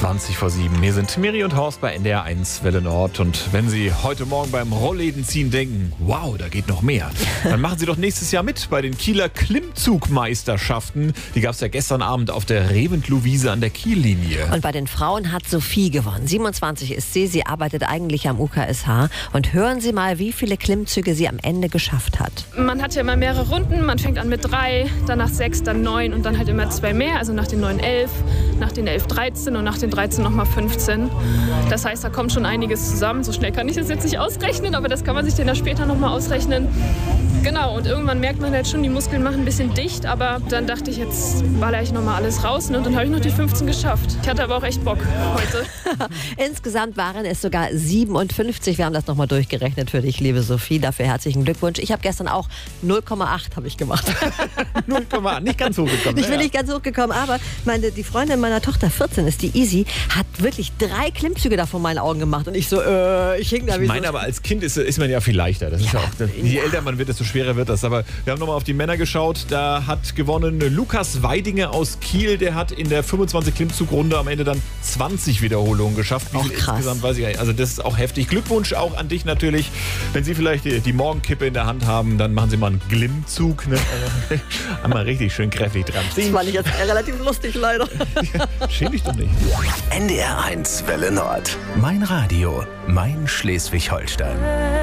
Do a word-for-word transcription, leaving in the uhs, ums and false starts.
zwanzig vor sieben. Hier sind Miri und Horst bei N D R eins Welle Nord. Und wenn Sie heute Morgen beim Rolllädenziehen denken, wow, da geht noch mehr, dann machen Sie doch nächstes Jahr mit bei den Kieler Klimmzugmeisterschaften. Die gab es ja gestern Abend auf der Reventlow-Wiese an der Kiellinie. Und bei den Frauen hat Sophie gewonnen. siebenundzwanzig ist sie, sie arbeitet eigentlich am U K S H. Und hören Sie mal, wie viele Klimmzüge sie am Ende geschafft hat. Man hat ja immer mehrere Runden. Man fängt an mit drei, danach sechs, dann neun und dann halt immer zwei mehr. Also nach den neun elf, nach den elf dreizehn und nach den dreizehn nochmal fünfzehn. Das heißt, da kommt schon einiges zusammen. So schnell kann ich das jetzt nicht ausrechnen, aber das kann man sich dann ja später nochmal ausrechnen. Genau, und irgendwann merkt man halt schon, die Muskeln machen ein bisschen dicht, aber dann dachte ich, jetzt baller ich nochmal alles raus, ne? Und dann habe ich noch die fünfzehn geschafft. Ich hatte aber auch echt Bock heute. Insgesamt waren es sogar siebenundfünfzig. Wir haben das nochmal durchgerechnet für dich, liebe Sophie. Dafür herzlichen Glückwunsch. Ich habe gestern auch null Komma acht habe ich gemacht. null Komma acht, nicht ganz hochgekommen. Ich bin nicht ganz hochgekommen, aber meine, die Freundin meiner Tochter, vierzehn ist, die Easy, hat wirklich drei Klimmzüge da vor meinen Augen gemacht. Und ich so, äh, ich hing da wie Ich meine, so. aber als Kind ist, ist man ja viel leichter. Das ist ja, auch, je älter man wird, desto schwerer wird das. Aber wir haben nochmal auf die Männer geschaut. Da hat gewonnen Lukas Weidinger aus Kiel. Der hat in der fünfundzwanzig Klimmzugrunde am Ende dann zwanzig Wiederholungen geschafft. Wie Auch viel krass. insgesamt weiß ich gar nicht. Also das ist auch heftig. Glückwunsch auch an dich natürlich. Wenn Sie vielleicht die, die Morgenkippe in der Hand haben, dann machen Sie mal einen Glimmzug. Ne? Also, einmal richtig schön kräftig dran Das ziehen. fand ich jetzt relativ lustig, leider. Schäm dich doch nicht. N D R eins Welle Nord. Mein Radio. Mein Schleswig-Holstein.